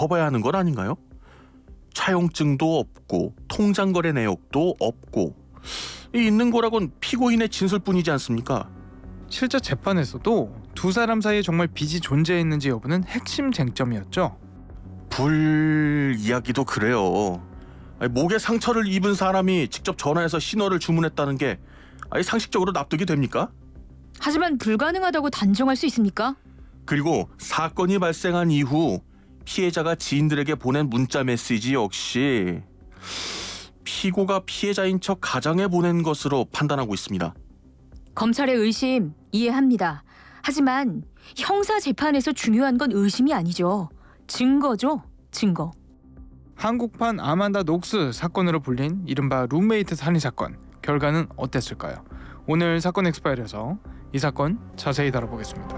짚어봐야 하는 건 아닌가요? 차용증도 없고 통장 거래 내역도 없고 있는 거라곤 피고인의 진술뿐이지 않습니까? 실제 재판에서도 두 사람 사이에 정말 빚이 존재했는지 여부는 핵심 쟁점이었죠. 불 이야기도 그래요. 목에 상처를 입은 사람이 직접 전화해서 신원을 주문했다는 게 상식적으로 납득이 됩니까? 하지만 불가능하다고 단정할 수 있습니까? 그리고 사건이 발생한 이후 피해자가 지인들에게 보낸 문자 메시지 역시 피고가 피해자인 척 가장에 보낸 것으로 판단하고 있습니다. 검찰의 의심 이해합니다. 하지만 형사 재판에서 중요한 건 의심이 아니죠. 증거죠, 증거. 한국판 아만다 녹스 사건으로 불린 이른바 룸메이트 살인 사건, 결과는 어땠을까요? 오늘 사건 엑스파일에서 이 사건 자세히 다뤄보겠습니다.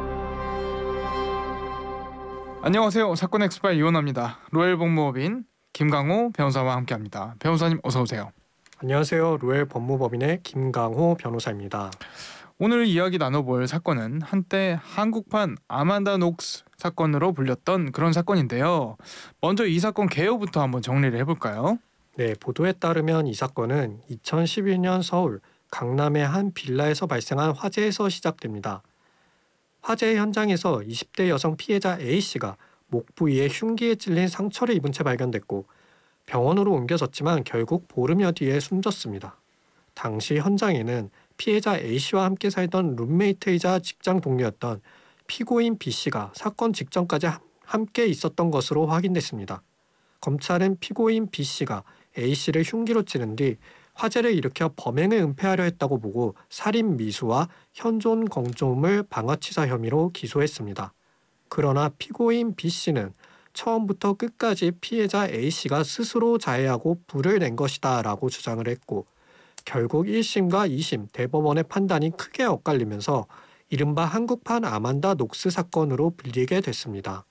안녕하세요. 사건 엑스파일 이원화입니다. 로엘 법무법인 김강호 변호사와 함께합니다. 변호사님 어서 오세요. 안녕하세요. 로엘 법무법인의 김강호 변호사입니다. 오늘 이야기 나눠볼 사건은 한때 한국판 아만다 녹스 사건으로 불렸던 그런 사건인데요. 먼저 이 사건 개요부터 한번 정리를 해볼까요? 네, 보도에 따르면 이 사건은 2011년 서울 강남의 한 빌라에서 발생한 화재에서 시작됩니다. 화재 현장에서 20대 여성 피해자 A씨가 목 부위에 흉기에 찔린 상처를 입은 채 발견됐고 병원으로 옮겨졌지만 결국 보름여 뒤에 숨졌습니다. 당시 현장에는 피해자 A씨와 함께 살던 룸메이트이자 직장 동료였던 피고인 B씨가 사건 직전까지 함께 있었던 것으로 확인됐습니다. 검찰은 피고인 B씨가 A씨를 흉기로 찌른 뒤 화재를 일으켜 범행을 은폐하려 했다고 보고 살인 미수와 현존 공조물 방어치사 혐의로 기소했습니다. 그러나 피고인 B씨는 처음부터 끝까지 피해자 A씨가 스스로 자해하고 불을 낸 것이다 라고 주장을 했고 결국 1심과 2심 대법원의 판단이 크게 엇갈리면서 이른바 한국판 아만다 녹스 사건으로 불리게 됐습니다.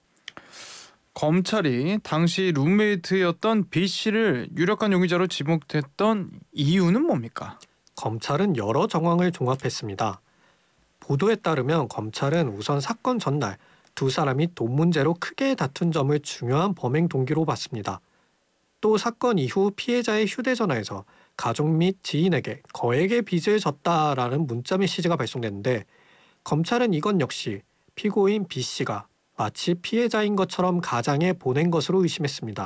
검찰이 당시 룸메이트였던 B씨를 유력한 용의자로 지목했던 이유는 뭡니까? 검찰은 여러 정황을 종합했습니다. 보도에 따르면 검찰은 우선 사건 전날 두 사람이 돈 문제로 크게 다툰 점을 중요한 범행 동기로 봤습니다. 또 사건 이후 피해자의 휴대전화에서 가족 및 지인에게 거액의 빚을 졌다라는 문자 메시지가 발송됐는데 검찰은 이건 역시 피고인 B씨가 마치 피해자인 것처럼 가장에 보낸 것으로 의심했습니다.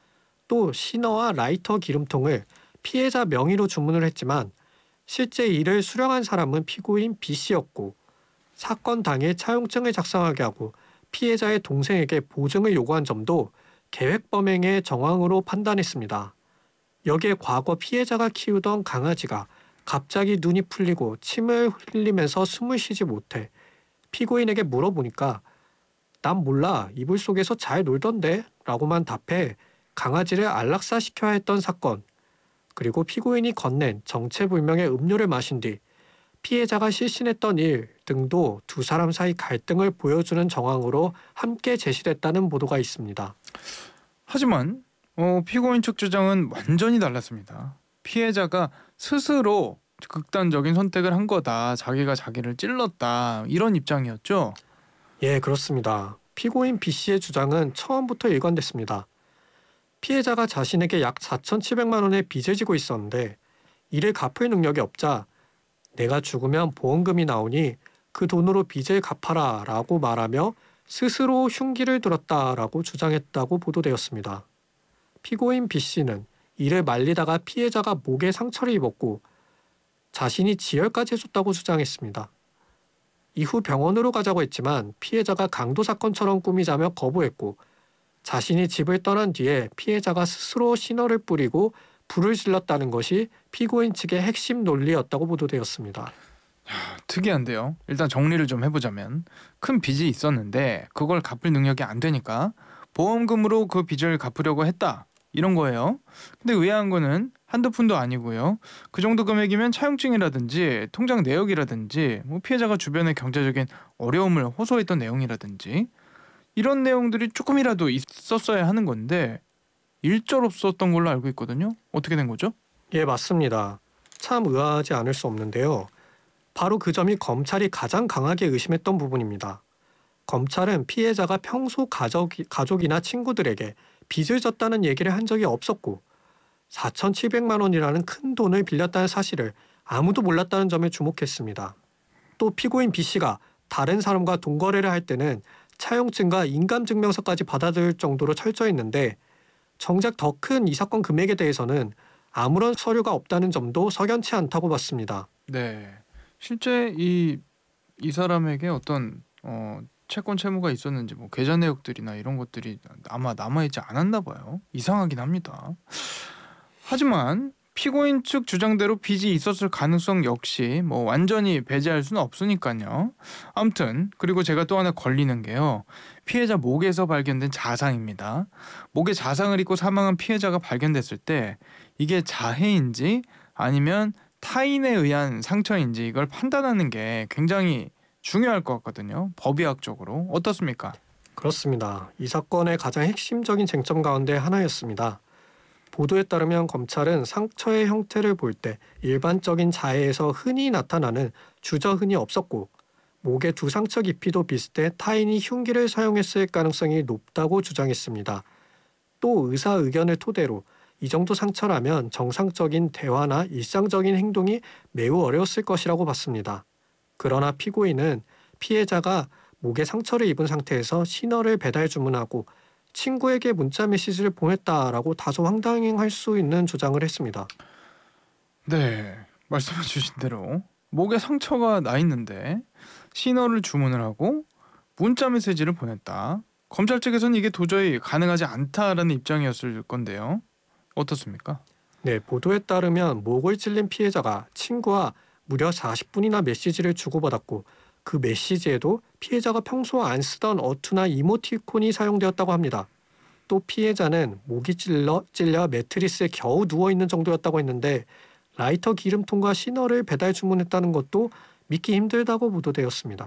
또 시너와 라이터 기름통을 피해자 명의로 주문을 했지만 실제 이를 수령한 사람은 피고인 B씨였고 사건 당일 차용증을 작성하게 하고 피해자의 동생에게 보증을 요구한 점도 계획 범행의 정황으로 판단했습니다. 여기에 과거 피해자가 키우던 강아지가 갑자기 눈이 풀리고 침을 흘리면서 숨을 쉬지 못해 피고인에게 물어보니까 난 몰라 이불 속에서 잘 놀던데 라고만 답해 강아지를 안락사시켜야 했던 사건, 그리고 피고인이 건넨 정체불명의 음료를 마신 뒤 피해자가 실신했던 일 등도 두 사람 사이 갈등을 보여주는 정황으로 함께 제시됐다는 보도가 있습니다. 하지만 피고인 측 주장은 완전히 달랐습니다. 피해자가 스스로 극단적인 선택을 한 거다. 자기가 자기를 찔렀다. 이런 입장이었죠. 예, 그렇습니다. 피고인 B씨의 주장은 처음부터 일관됐습니다. 피해자가 자신에게 약 4,700만 원의 빚을 지고 있었는데 이를 갚을 능력이 없자 내가 죽으면 보험금이 나오니 그 돈으로 빚을 갚아라 라고 말하며 스스로 흉기를 들었다라고 주장했다고 보도되었습니다. 피고인 B씨는 이를 말리다가 피해자가 목에 상처를 입었고 자신이 지혈까지 해줬다고 주장했습니다. 이후 병원으로 가자고 했지만 피해자가 강도 사건처럼 꾸미자며 거부했고 자신이 집을 떠난 뒤에 피해자가 스스로 신호를 뿌리고 불을 질렀다는 것이 피고인 측의 핵심 논리였다고 보도되었습니다. 특이한데요. 일단 정리를 좀 해보자면 큰 빚이 있었는데 그걸 갚을 능력이 안 되니까 보험금으로 그 빚을 갚으려고 했다. 이런 거예요. 근데 의아한 거는 한두 푼도 아니고요. 그 정도 금액이면 차용증이라든지 통장 내역이라든지 피해자가 주변의 경제적인 어려움을 호소했던 내용이라든지 이런 내용들이 조금이라도 있었어야 하는 건데 일절 없었던 걸로 알고 있거든요. 어떻게 된 거죠? 예, 맞습니다. 참 의아하지 않을 수 없는데요. 바로 그 점이 검찰이 가장 강하게 의심했던 부분입니다. 검찰은 피해자가 평소 가족이나 친구들에게 빚을 졌다는 얘기를 한 적이 없었고 4,700만 원이라는 큰 돈을 빌렸다는 사실을 아무도 몰랐다는 점에 주목했습니다. 또 피고인 B씨가 다른 사람과 돈 거래를 할 때는 차용증과 인감증명서까지 받아들 정도로 철저했는데 정작 더 큰 이 사건 금액에 대해서는 아무런 서류가 없다는 점도 석연치 않다고 봤습니다. 네, 실제 이 사람에게 어떤 채권 채무가 있었는지 뭐 계좌 내역들이나 이런 것들이 아마 남아있지 않았나 봐요. 이상하긴 합니다. 하지만 피고인 측 주장대로 빚이 있었을 가능성 역시 뭐 완전히 배제할 수는 없으니까요. 아무튼 그리고 제가 또 하나 걸리는 게요. 피해자 목에서 발견된 자상입니다. 목에 자상을 입고 사망한 피해자가 발견됐을 때 이게 자해인지 아니면 타인에 의한 상처인지 이걸 판단하는 게 굉장히 중요할 것 같거든요. 법의학적으로 어떻습니까? 그렇습니다. 이 사건의 가장 핵심적인 쟁점 가운데 하나였습니다. 보도에 따르면 검찰은 상처의 형태를 볼 때 일반적인 자해에서 흔히 나타나는 주저흔이 없었고 목의 두 상처 깊이도 비슷해 타인이 흉기를 사용했을 가능성이 높다고 주장했습니다. 또 의사 의견을 토대로 이 정도 상처라면 정상적인 대화나 일상적인 행동이 매우 어려웠을 것이라고 봤습니다. 그러나 피고인은 피해자가 목에 상처를 입은 상태에서 신호를 배달 주문하고 친구에게 문자 메시지를 보냈다라고 다소 황당할 수 있는 주장을 했습니다. 네, 말씀해 주신 대로 목에 상처가 나 있는데 신호를 주문을 하고 문자 메시지를 보냈다. 검찰 측에서는 이게 도저히 가능하지 않다라는 입장이었을 건데요. 어떻습니까? 네, 보도에 따르면 목을 찔린 피해자가 친구와 무려 40분이나 메시지를 주고받았고 그 메시지에도 피해자가 평소 안 쓰던 어투나 이모티콘이 사용되었다고 합니다. 또 피해자는 목이 찔려 매트리스에 겨우 누워있는 정도였다고 했는데 라이터 기름통과 신호를 배달 주문했다는 것도 믿기 힘들다고 보도되었습니다.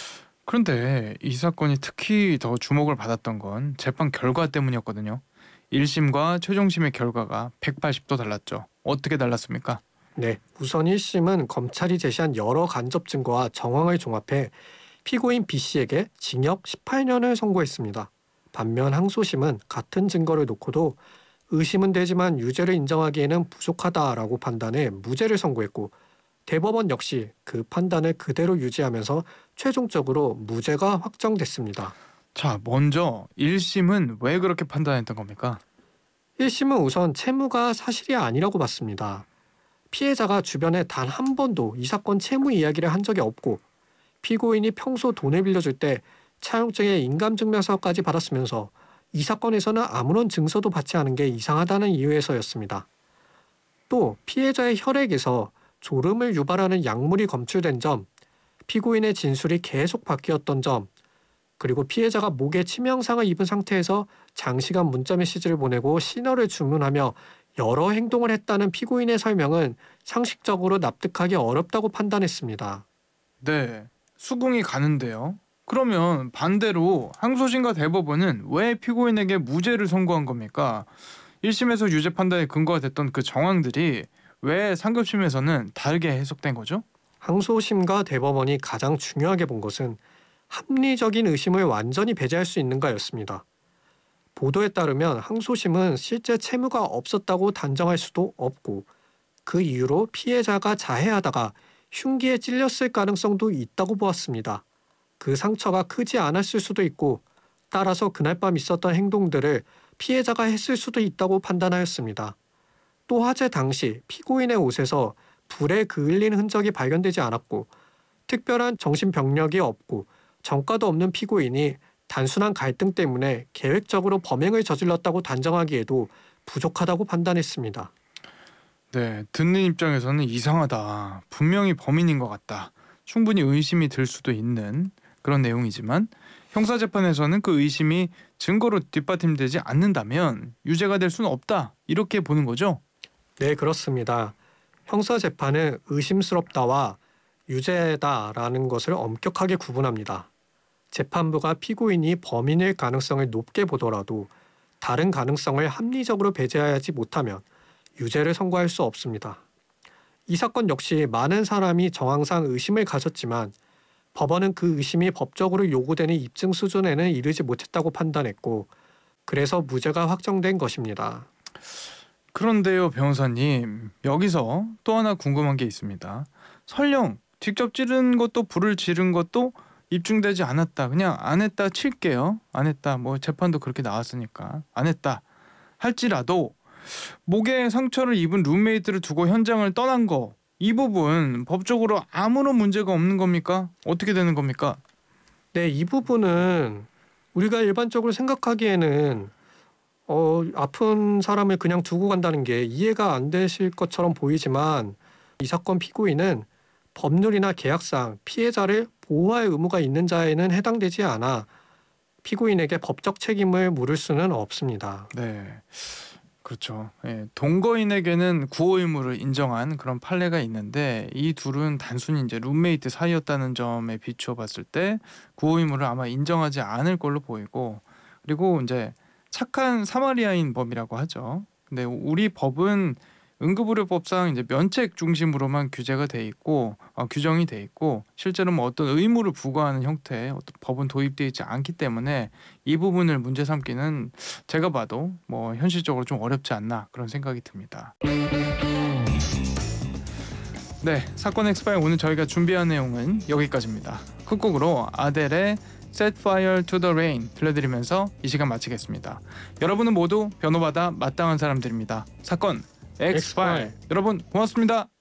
그런데 이 사건이 특히 더 주목을 받았던 건 재판 결과 때문이었거든요. 1심과 최종심의 결과가 180도 달랐죠. 어떻게 달랐습니까? 네, 우선 1심은 검찰이 제시한 여러 간접 증거와 정황을 종합해 피고인 B씨에게 징역 18년을 선고했습니다. 반면 항소심은 같은 증거를 놓고도 의심은 되지만 유죄를 인정하기에는 부족하다라고 판단해 무죄를 선고했고 대법원 역시 그 판단을 그대로 유지하면서 최종적으로 무죄가 확정됐습니다. 자, 먼저 1심은 왜 그렇게 판단했던 겁니까? 1심은 우선 채무가 사실이 아니라고 봤습니다. 피해자가 주변에 단 한 번도 이 사건 채무 이야기를 한 적이 없고 피고인이 평소 돈을 빌려줄 때 차용증에 인감증명서까지 받았으면서 이 사건에서는 아무런 증서도 받지 않은 게 이상하다는 이유에서였습니다. 또 피해자의 혈액에서 졸음을 유발하는 약물이 검출된 점, 피고인의 진술이 계속 바뀌었던 점, 그리고 피해자가 목에 치명상을 입은 상태에서 장시간 문자 메시지를 보내고 신호를 주문하며 여러 행동을 했다는 피고인의 설명은 상식적으로 납득하기 어렵다고 판단했습니다. 네, 수긍이 가는데요. 그러면 반대로 항소심과 대법원은 왜 피고인에게 무죄를 선고한 겁니까? 1심에서 유죄 판단에 근거가 됐던 그 정황들이 왜 상급심에서는 다르게 해석된 거죠? 항소심과 대법원이 가장 중요하게 본 것은 합리적인 의심을 완전히 배제할 수 있는가였습니다. 보도에 따르면 항소심은 실제 채무가 없었다고 단정할 수도 없고 그 이유로 피해자가 자해하다가 흉기에 찔렸을 가능성도 있다고 보았습니다. 그 상처가 크지 않았을 수도 있고 따라서 그날 밤 있었던 행동들을 피해자가 했을 수도 있다고 판단하였습니다. 또 화재 당시 피고인의 옷에서 불에 그을린 흔적이 발견되지 않았고 특별한 정신병력이 없고 전과도 없는 피고인이 단순한 갈등 때문에 계획적으로 범행을 저질렀다고 단정하기에도 부족하다고 판단했습니다. 네, 듣는 입장에서는 이상하다. 분명히 범인인 것 같다. 충분히 의심이 들 수도 있는 그런 내용이지만 형사재판에서는 그 의심이 증거로 뒷받침되지 않는다면 유죄가 될 수는 없다. 이렇게 보는 거죠? 네, 그렇습니다. 형사재판은 의심스럽다와 유죄다라는 것을 엄격하게 구분합니다. 재판부가 피고인이 범인일 가능성을 높게 보더라도 다른 가능성을 합리적으로 배제하지 못하면 유죄를 선고할 수 없습니다. 이 사건 역시 많은 사람이 정황상 의심을 가졌지만 법원은 그 의심이 법적으로 요구되는 입증 수준에는 이르지 못했다고 판단했고 그래서 무죄가 확정된 것입니다. 그런데요, 변호사님. 여기서 또 하나 궁금한 게 있습니다. 설령 직접 찌른 것도 불을 지른 것도 입증되지 않았다. 그냥 안 했다 칠게요. 안 했다. 뭐 재판도 그렇게 나왔으니까. 안 했다. 할지라도 목에 상처를 입은 룸메이트를 두고 현장을 떠난 거, 이 부분 법적으로 아무런 문제가 없는 겁니까? 어떻게 되는 겁니까? 네, 이 부분은 우리가 일반적으로 생각하기에는 아픈 사람을 그냥 두고 간다는 게 이해가 안 되실 것처럼 보이지만 이 사건 피고인은 법률이나 계약상 피해자를 보호할 의무가 있는 자에는 해당되지 않아 피고인에게 법적 책임을 물을 수는 없습니다. 네, 그렇죠. 예, 동거인에게는 구호 의무를 인정한 그런 판례가 있는데 이 둘은 단순히 이제 룸메이트 사이였다는 점에 비추어 봤을 때 구호 의무를 아마 인정하지 않을 걸로 보이고, 그리고 이제 착한 사마리아인 법이라고 하죠. 근데 우리 법은 응급의료법상 이제 면책 중심으로만 규제가 돼 있고 규정이 돼 있고 실제로 뭐 어떤 의무를 부과하는 형태의 어떤 법은 도입되어 있지 않기 때문에 이 부분을 문제 삼기는 제가 봐도 뭐 현실적으로 좀 어렵지 않나 그런 생각이 듭니다. 네, 사건 엑스파일 오늘 저희가 준비한 내용은 여기까지입니다. 끝곡으로 아델의 Set Fire to the Rain 들려드리면서 이 시간 마치겠습니다. 여러분은 모두 변호받아 마땅한 사람들입니다. 사건 엑스파일. 여러분 고맙습니다.